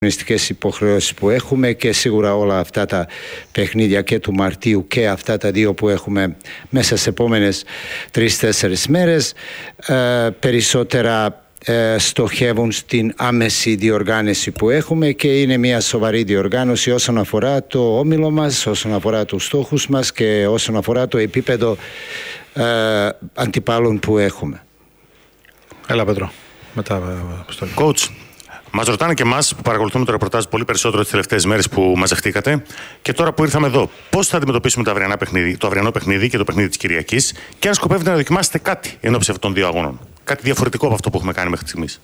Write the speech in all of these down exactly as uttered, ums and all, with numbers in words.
αγωνιστικές υποχρεώσεις που έχουμε και σίγουρα όλα αυτά τα παιχνίδια και του Μαρτίου και αυτά τα δύο που έχουμε μέσα σε επόμενες τρεις-τέσσερις μέρες ε, περισσότερα ε, στοχεύουν στην άμεση διοργάνωση που έχουμε και είναι μια σοβαρή διοργάνωση όσον αφορά το όμιλο μας, όσον αφορά τους στόχους μας και όσον αφορά το επίπεδο ε, αντιπάλων που έχουμε. Έλα Πέτρο, μετά στο Coach. Μας ρωτάνε και εμάς που παρακολουθούμε το ρεπορτάζ πολύ περισσότερο τις τελευταίες μέρες που μαζευτήκατε και τώρα που ήρθαμε εδώ, πώς θα αντιμετωπίσουμε το αυριανό παιχνίδι, το αυριανό παιχνίδι και το παιχνίδι της Κυριακής και αν σκοπεύετε να δοκιμάσετε κάτι εν ώψη αυτών των δύο αγώνων. Κάτι διαφορετικό από αυτό που έχουμε κάνει μέχρι στιγμής.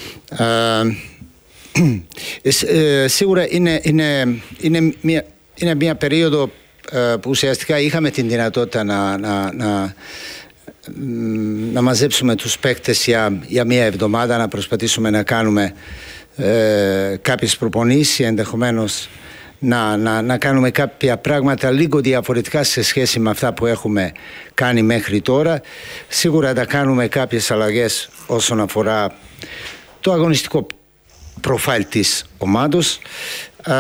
Ε, ε, σίγουρα είναι, είναι, είναι, μια, είναι μια περίοδο ε, που ουσιαστικά είχαμε την δυνατότητα να, να, να να μαζέψουμε τους παίκτες για, για μία εβδομάδα, να προσπαθήσουμε να κάνουμε ε, κάποιες προπονήσεις, ενδεχομένως να, να, να κάνουμε κάποια πράγματα λίγο διαφορετικά σε σχέση με αυτά που έχουμε κάνει μέχρι τώρα. Σίγουρα θα κάνουμε κάποιες αλλαγές όσον αφορά το αγωνιστικό προφίλ της ομάδος, ε,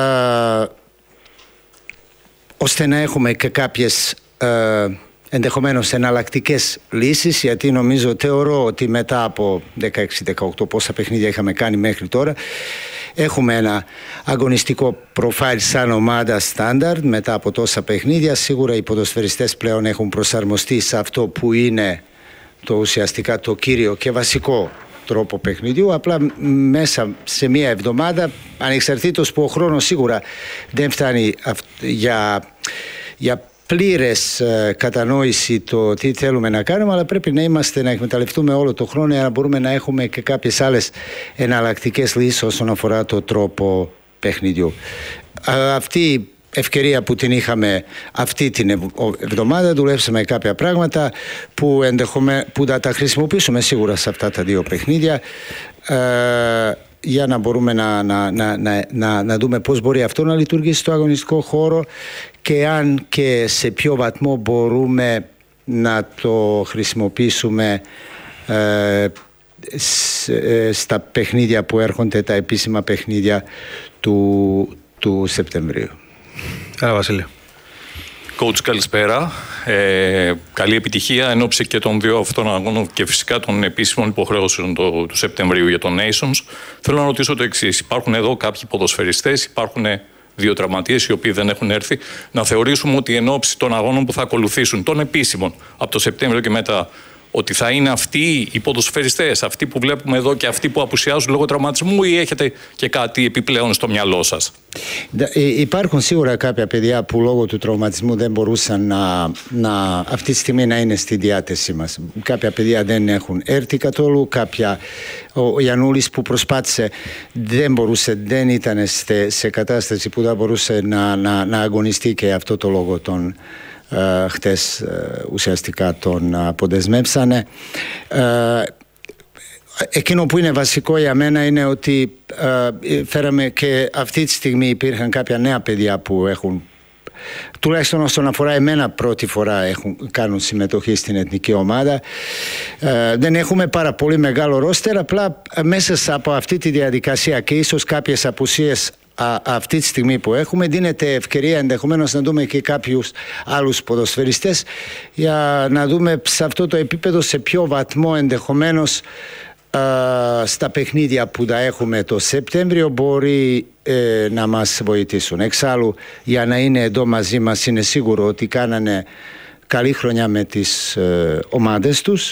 ώστε να έχουμε και κάποιες ε, ενδεχομένως εναλλακτικές λύσεις, γιατί νομίζω, θεωρώ ότι μετά από δεκαέξι δεκαοκτώ πόσα παιχνίδια είχαμε κάνει μέχρι τώρα, έχουμε ένα αγωνιστικό προφίλ σαν ομάδα στάνταρ μετά από τόσα παιχνίδια. Σίγουρα οι ποδοσφαιριστές πλέον έχουν προσαρμοστεί σε αυτό που είναι το ουσιαστικά το κύριο και βασικό τρόπο παιχνιδιού. Απλά μέσα σε μία εβδομάδα, ανεξαρτήτως που ο χρόνος σίγουρα δεν φτάνει για, για πλήρες ε, κατανόηση το τι θέλουμε να κάνουμε, αλλά πρέπει να είμαστε, να εκμεταλλευτούμε όλο το χρόνο για να μπορούμε να έχουμε και κάποιες άλλες εναλλακτικές λύσεις όσον αφορά το τρόπο παιχνιδιού. Α, αυτή η ευκαιρία που την είχαμε αυτή την εβδομάδα, δουλέψαμε κάποια πράγματα που, ενδεχομε... που θα τα χρησιμοποιήσουμε σίγουρα σε αυτά τα δύο παιχνίδια, ε, για να μπορούμε να, να, να, να, να, να δούμε πώς μπορεί αυτό να λειτουργήσει στο αγωνιστικό χώρο και αν και σε ποιο βαθμό μπορούμε να το χρησιμοποιήσουμε ε, στα παιχνίδια που έρχονται, τα επίσημα παιχνίδια του, του Σεπτεμβρίου. Άρα Βασίλη. Coach, καλησπέρα. Ε, καλή επιτυχία εν ώψη και των δύο αυτών αγώνων και φυσικά των επίσημων υποχρεώσεων του, του Σεπτεμβρίου για το Nations. Θέλω να ρωτήσω το εξής. Υπάρχουν εδώ κάποιοι ποδοσφαιριστές, υπάρχουν δύο τραυματίες οι οποίοι δεν έχουν έρθει. Να θεωρήσουμε ότι εν ώψη των αγώνων που θα ακολουθήσουν, των επίσημων από το Σεπτέμβριο και μετά, ότι θα είναι αυτοί οι ποδοσφαιριστές, αυτοί που βλέπουμε εδώ και αυτοί που απουσιάζουν λόγω τραυματισμού, ή έχετε και κάτι επιπλέον στο μυαλό σας? Υπάρχουν σίγουρα κάποια παιδιά που λόγω του τραυματισμού δεν μπορούσαν να, να, αυτή τη στιγμή να είναι στη διάθεσή μας. Κάποια παιδιά δεν έχουν έρθει καθόλου, κάποια, ο Γιαννούλης που προσπάθησε δεν μπορούσε, δεν ήταν σε, σε κατάσταση που θα μπορούσε να, να, να αγωνιστεί και αυτό το λόγο των Uh, χτες uh, ουσιαστικά τον uh, αποδεσμεύσανε. Uh, εκείνο που είναι βασικό για μένα είναι ότι uh, φέραμε και αυτή τη στιγμή υπήρχαν κάποια νέα παιδιά που έχουν, τουλάχιστον όσον αφορά εμένα, πρώτη φορά έχουν, κάνουν συμμετοχή στην εθνική ομάδα. Uh, δεν έχουμε πάρα πολύ μεγάλο ρόστερ, απλά μέσα από αυτή τη διαδικασία και ίσως κάποιες απουσίες Α, αυτή τη στιγμή που έχουμε, δίνεται ευκαιρία ενδεχομένως να δούμε και κάποιους άλλους ποδοσφαιριστές για να δούμε σε αυτό το επίπεδο σε ποιο βαθμό ενδεχομένως α, στα παιχνίδια που θα έχουμε το Σεπτέμβριο μπορεί ε, να μας βοηθήσουν. Εξάλλου, για να είναι εδώ μαζί μας, είναι σίγουρο ότι κάνανε καλή χρονιά με τις ε, ομάδες τους.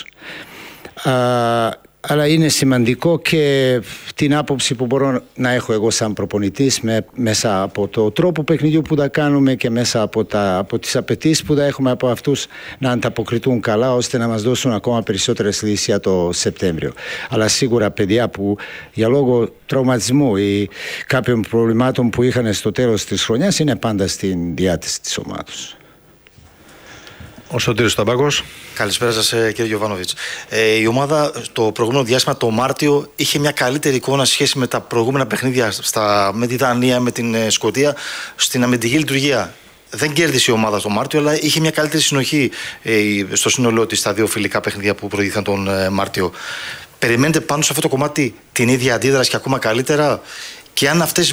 Α, αλλά είναι σημαντικό και την άποψη που μπορώ να έχω εγώ σαν προπονητής με, μέσα από το τρόπο παιχνιδιού που θα κάνουμε και μέσα από, τα, από τις απαιτήσεις που θα έχουμε από αυτούς να ανταποκριθούν καλά, ώστε να μας δώσουν ακόμα περισσότερες λύσεις για το Σεπτέμβριο. Αλλά σίγουρα παιδιά που για λόγω τραυματισμού ή κάποιων προβλημάτων που είχαν στο τέλος της χρονιάς είναι πάντα στην διάθεση της ομάδας. Ο Σωτήρης Ταμπάκος. Καλησπέρα σας κύριε Γιωβάνοβιτς. Ε, η ομάδα το προηγούμενο διάστημα, το Μάρτιο, είχε μια καλύτερη εικόνα σε σχέση με τα προηγούμενα παιχνίδια στα, με τη Δανία, με την ε, Σκωτία, στην αμυντική λειτουργία. Δεν κέρδισε η ομάδα το Μάρτιο, αλλά είχε μια καλύτερη συνοχή ε, στο σύνολό της στα δύο φιλικά παιχνίδια που προηγήθηκαν τον ε, Μάρτιο. Περιμένετε πάνω σε αυτό το κομμάτι την ίδια αντίδραση και ακόμα καλύτερα? Και αν αυτές